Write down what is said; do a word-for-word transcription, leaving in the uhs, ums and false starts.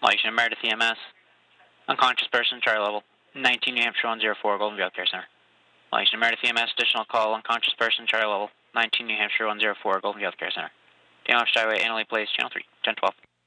Washington Meredith E M S. Unconscious person, charter level nineteen New Hampshire one zero four, Golden View Care Center. Washington Meredith E M S, additional call, unconscious person, charter level nineteen New Hampshire one zero four, Golden View Care Center. Daniel Highway, Annalee Place, channel three, ten twelve.